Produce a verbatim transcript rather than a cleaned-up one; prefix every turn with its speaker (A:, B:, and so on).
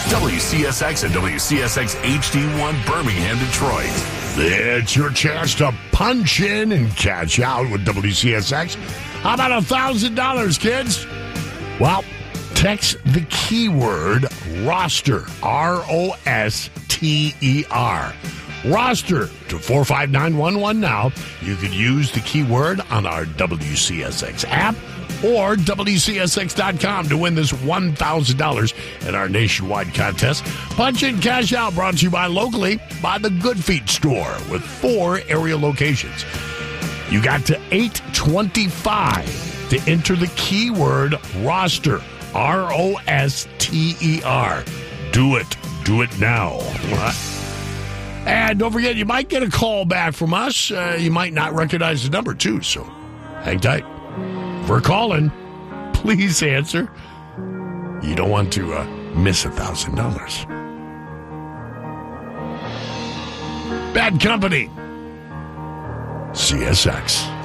A: W C S X and W C S X H D one Birmingham, Detroit.
B: It's your chance to punch in and catch out with W C S X. How about one thousand dollars, kids? Well, text the keyword roster, R O S T E R. Roster to four five nine one one now. You could use the keyword on our W C S X app or W C S X dot com to win this one thousand dollars in our nationwide contest. Punch in, cash out, brought to you by locally by the Good Feet store with four area locations. You got to eight twenty-five to enter the keyword roster, R O S T E R. Do it. Do it now. And don't forget, you might get a call back from us. Uh, you might not recognize the number, too, so hang tight. If we're calling, please answer. You don't want to uh, miss one thousand dollars. Bad Company. C S X.